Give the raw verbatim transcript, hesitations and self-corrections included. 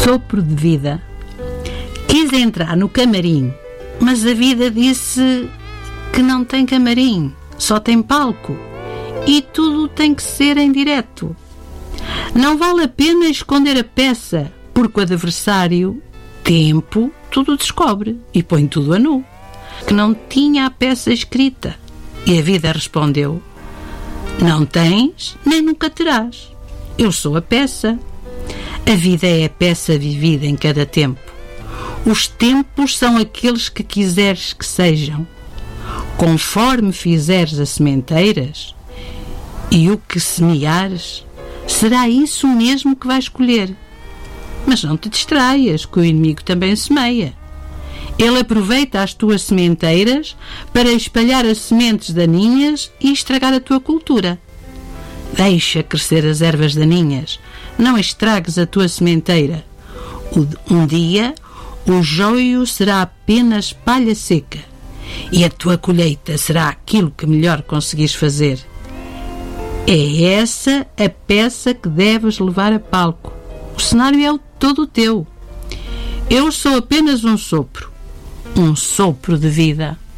sopro de vida. Quis entrar no camarim, mas a vida disse que não tem camarim, só tem palco, e tudo tem que ser em direto. Não vale a pena esconder a peça, porque o adversário, tempo, tudo descobre e põe tudo a nu. Que não tinha a peça escrita, e a vida respondeu: não tens, nem nunca terás. Eu sou a peça. A vida é a peça vivida em cada tempo. Os tempos são aqueles que quiseres que sejam. Conforme fizeres as sementeiras, e o que semeares, será isso mesmo que vais colher. Mas não te distraias, que o inimigo também semeia. Ele aproveita as tuas sementeiras para espalhar as sementes daninhas e estragar a tua cultura. Deixa crescer as ervas daninhas, não estragues a tua sementeira. Um dia, o joio será apenas palha seca, e a tua colheita será aquilo que melhor conseguires fazer. É essa a peça que deves levar a palco. O cenário é o todo teu. Eu sou apenas um sopro, um sopro de vida.